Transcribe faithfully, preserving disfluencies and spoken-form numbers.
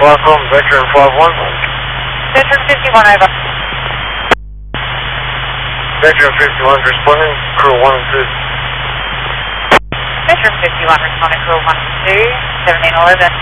Falcon, Veteran five one. Veteran fifty-one, over. Veteran fifty-one responding, crew one and two. Veteran fifty-one responding, crew one and two, seventeen eleven.